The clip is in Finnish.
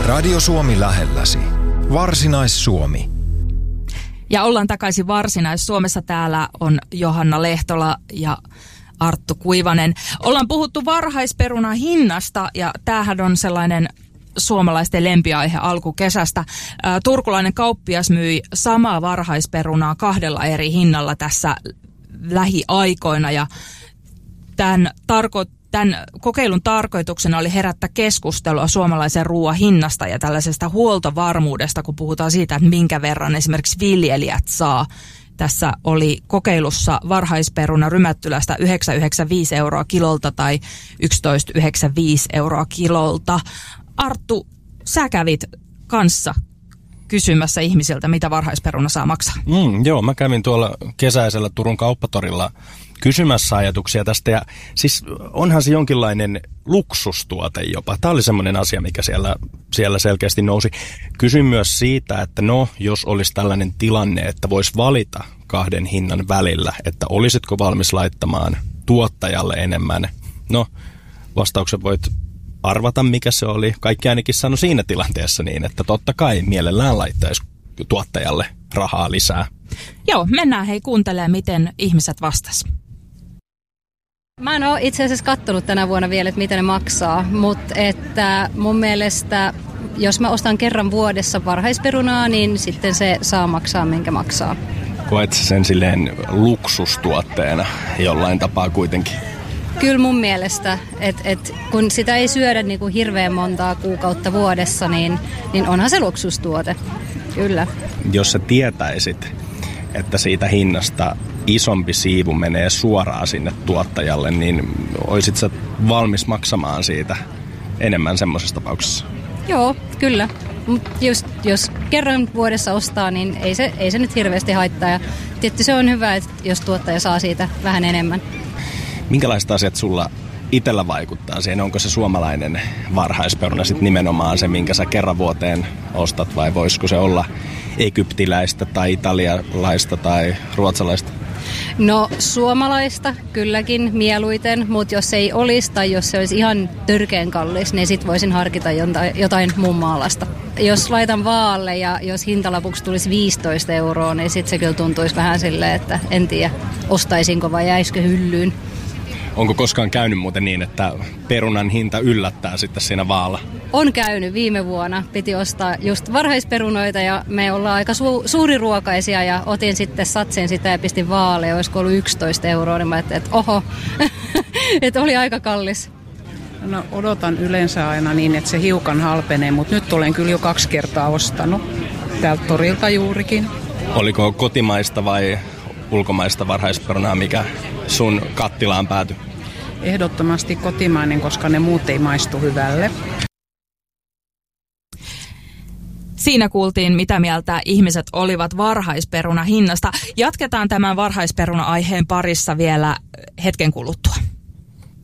Radio Suomi lähelläsi. Varsinais-Suomi. Ja ollaan takaisin Varsinais-Suomessa. Täällä on Johanna Lehtola ja Arttu Kuivanen. Ollaan puhuttu varhaisperunan hinnasta ja tämähän on sellainen suomalaisten lempiaihe alkukesästä. Turkulainen kauppias myi samaa varhaisperunaa 2 eri hinnalla tässä lähiaikoina ja tämän kokeilun tarkoituksena oli herättää keskustelua suomalaisen ruoan hinnasta ja tällaisesta huoltovarmuudesta, kun puhutaan siitä, että minkä verran esimerkiksi viljelijät saa. Tässä oli kokeilussa varhaisperuna Rymättylästä 9,95 euroa kilolta tai 11,95 euroa kilolta. Arttu, sä kävit kanssa kysymässä ihmisiltä, mitä varhaisperuna saa maksaa. Joo, mä kävin tuolla kesäisellä Turun kauppatorilla kysymässä ajatuksia tästä. Ja siis onhan se jonkinlainen luksustuote jopa. Tämä oli semmoinen asia, mikä siellä selkeästi nousi. Kysyin myös siitä, että jos olisi tällainen tilanne, että voisi valita 2 hinnan välillä, että olisitko valmis laittamaan tuottajalle enemmän. Vastauksen voit arvata, mikä se oli. Kaikki ainakin sanoi siinä tilanteessa niin, että totta kai mielellään laittaisi tuottajalle rahaa lisää. Joo, mennään kuuntelemaan, miten ihmiset vastas. Mä en ole itse asiassa katsonut tänä vuonna vielä, että mitä ne maksaa, mutta että mun mielestä, jos mä ostan kerran vuodessa varhaisperunaa, niin sitten se saa maksaa, minkä maksaa. Koet sen silleen luksustuotteena jollain tapaa kuitenkin? Kyllä mun mielestä, että kun sitä ei syödä niin kuin hirveän montaa kuukautta vuodessa, niin onhan se luksustuote, kyllä. Jos sä tietäisit, että siitä hinnasta isompi siivu menee suoraan sinne tuottajalle, niin oisit sä valmis maksamaan siitä enemmän semmoisessa tapauksessa? Joo, kyllä. Mutta jos kerran vuodessa ostaa, niin ei se nyt hirveästi haittaa. Ja tietysti se on hyvä, että jos tuottaja saa siitä vähän enemmän. Minkälaiset asiat sulla itsellä vaikuttaa siihen? Onko se suomalainen varhaisperuna sitten nimenomaan se, minkä sä kerran vuoteen ostat, vai voisiko se olla egyptiläistä tai italialaista tai ruotsalaista? No suomalaista kylläkin mieluiten, mutta jos ei olisi tai jos se olisi ihan törkeän kallis, niin sit voisin harkita jotain muun maalasta. Jos laitan vaalle ja jos hintalapuksi tulisi 15 euroa, niin sit se kyllä tuntuisi vähän silleen, että en tiedä ostaisinko vai jäisikö hyllyyn. Onko koskaan käynyt muuten niin, että perunan hinta yllättää sitten siinä vaalla? On käynyt viime vuonna. Piti ostaa just varhaisperunoita ja me ollaan aika suuriruokaisia ja otin sitten satsen sitä ja pistin vaale. Olisiko ollut 11 euroa, niin mä ajattelin, että oho, että oli aika kallis. No odotan yleensä aina niin, että se hiukan halpenee, mutta nyt olen kyllä jo 2 kertaa ostanut. Täältä torilta juurikin. Oliko kotimaista vai ulkomaista varhaisperunaa, mikä sun kattilaan päätyi? Ehdottomasti kotimainen, koska ne muut ei maistu hyvälle. Siinä kuultiin, mitä mieltä ihmiset olivat varhaisperuna hinnasta. Jatketaan tämän varhaisperuna-aiheen parissa vielä hetken kuluttua.